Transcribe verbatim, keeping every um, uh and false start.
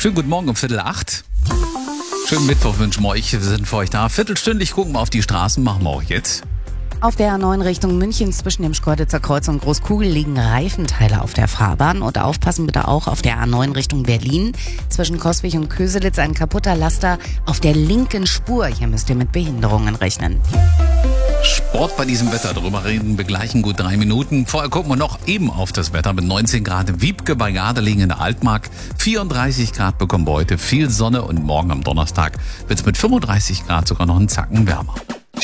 Schönen guten Morgen um Viertel acht. Schönen Mittwoch wünschen wir euch. Wir sind für euch da. Viertelstündlich gucken wir auf die Straßen. Machen wir auch jetzt. Auf der A neun Richtung München zwischen dem Schkeuditzer Kreuz und Großkugel liegen Reifenteile auf der Fahrbahn. Und aufpassen bitte auch auf der A neun Richtung Berlin. Zwischen Coswig und Köselitz ein kaputter Laster auf der linken Spur. Hier müsst ihr mit Behinderungen rechnen. Sport bei diesem Wetter, darüber reden wir gleich in gut drei Minuten. Vorher gucken wir noch eben auf das Wetter mit neunzehn Grad. Wiebke bei Gardelegen in der Altmark. vierunddreißig Grad bekommen wir heute. Viel Sonne und morgen am Donnerstag wird es mit fünfunddreißig Grad sogar noch einen Zacken wärmer.